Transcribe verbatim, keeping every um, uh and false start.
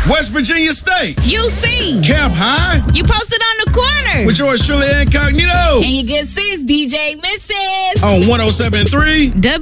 West Virginia State. U C. Cap High. You posted on the corner. With yours truly, Incognito. And your good sis, D J Missus On one oh seven point three.